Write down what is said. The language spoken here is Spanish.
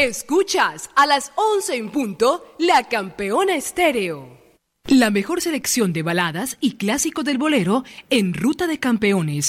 Escuchas a las 11 en punto, La Campeona Estéreo. La mejor selección de baladas y clásicos del bolero en Ruta de Campeones